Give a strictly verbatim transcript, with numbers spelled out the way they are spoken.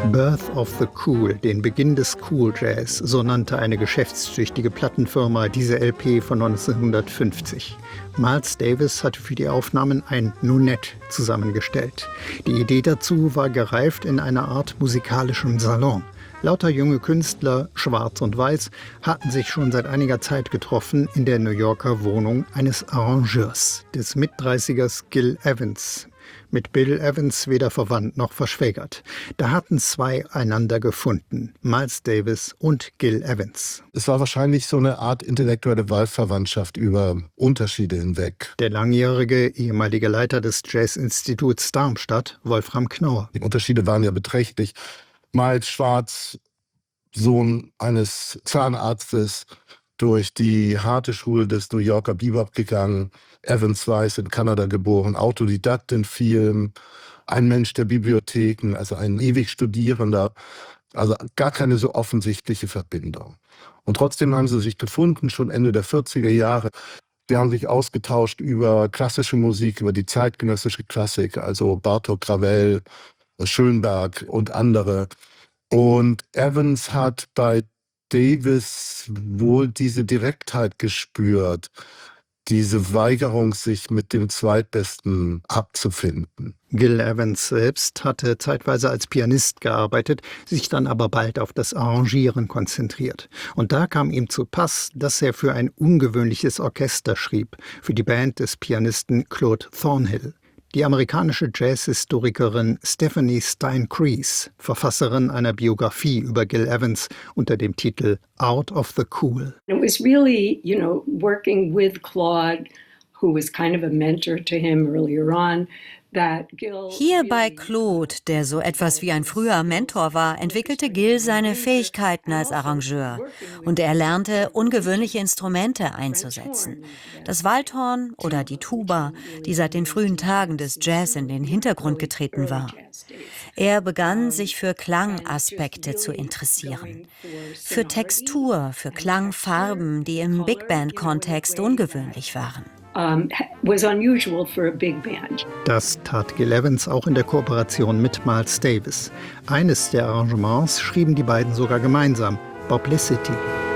Birth of the Cool, den Beginn des Cool Jazz, so nannte eine geschäftstüchtige Plattenfirma diese L P von neunzehnhundertfünfzig. Miles Davis hatte für die Aufnahmen ein Nounette zusammengestellt. Die Idee dazu war gereift in einer Art musikalischem Salon. Lauter junge Künstler, schwarz und weiß, hatten sich schon seit einiger Zeit getroffen in der New Yorker Wohnung eines Arrangeurs, des Mitdreißigers Gil Evans. Mit Bill Evans weder verwandt noch verschwägert. Da hatten zwei einander gefunden, Miles Davis und Gil Evans. Es war wahrscheinlich so eine Art intellektuelle Wahlverwandtschaft über Unterschiede hinweg. Der langjährige ehemalige Leiter des Jazz-Instituts Darmstadt, Wolfram Knauer. Die Unterschiede waren ja beträchtlich. Miles Schwarz, Sohn eines Zahnarztes, durch die harte Schule des New Yorker Bebop gegangen. Evans Weiß, in Kanada geboren, Autodidakt in Film, ein Mensch der Bibliotheken, also ein ewig Studierender. Also gar keine so offensichtliche Verbindung. Und trotzdem haben sie sich gefunden, schon Ende der vierziger Jahre. Sie haben sich ausgetauscht über klassische Musik, über die zeitgenössische Klassik, also Bartók, Ravel, Schönberg und andere. Und Evans hat bei Davis wohl diese Direktheit gespürt, diese Weigerung, sich mit dem Zweitbesten abzufinden. Gil Evans selbst hatte zeitweise als Pianist gearbeitet, sich dann aber bald auf das Arrangieren konzentriert. Und da kam ihm zu Pass, dass er für ein ungewöhnliches Orchester schrieb, für die Band des Pianisten Claude Thornhill. Die amerikanische Jazzhistorikerin Stephanie Stein-Creese, Verfasserin einer Biografie über Gil Evans unter dem Titel Out of the Cool. It was really, you know, working with Claude, who was kind of a mentor to him earlier on. Hier bei Claude, der so etwas wie ein früher Mentor war, entwickelte Gil seine Fähigkeiten als Arrangeur und er lernte, ungewöhnliche Instrumente einzusetzen. Das Waldhorn oder die Tuba, die seit den frühen Tagen des Jazz in den Hintergrund getreten war. Er begann, sich für Klangaspekte zu interessieren, für Textur, für Klangfarben, die im Big Band-Kontext ungewöhnlich waren. Um, was unusual for a big band. Das tat Gil Evans auch in der Kooperation mit Miles Davis. Eines der Arrangements schrieben die beiden sogar gemeinsam, Boblicity.